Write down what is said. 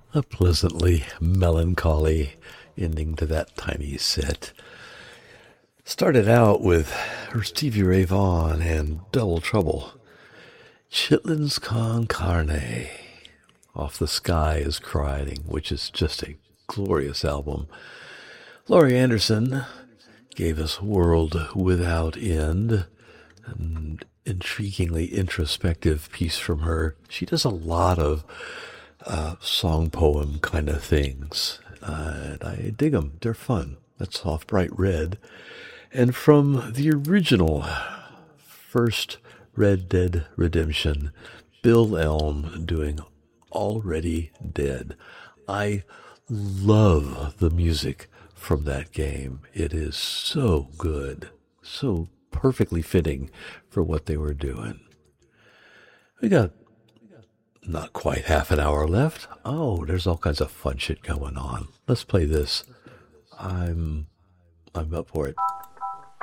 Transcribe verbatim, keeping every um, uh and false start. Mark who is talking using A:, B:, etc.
A: A pleasantly melancholy ending to that tiny set. Started out with Stevie Ray Vaughan and Double Trouble. Chitlins con carne off The Sky is Crying, which is just a glorious album. Laurie Anderson gave us World Without End, an intriguingly introspective piece from her. She does a lot of uh, song poem kind of things, uh, and I dig them. They're fun. That's Soft Bright Red. And from the original first Red Dead Redemption, Bill Elm doing Already Dead. I love the music from that game. It is so good, so perfectly fitting for what they were doing. We got not quite half an hour left. Oh, there's all kinds of fun shit going on. Let's play this. I'm I'm up for it.